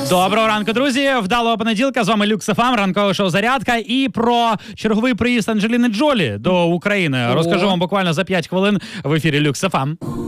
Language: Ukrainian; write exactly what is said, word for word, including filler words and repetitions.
Доброго ранку, друзі. Вдалого понеділка. З вами Люкс еф ем, ранкове шоу «Зарядка». І про черговий приїзд Анджеліни Джолі до України розкажу вам буквально за п'ять хвилин в ефірі Люкс еф ем.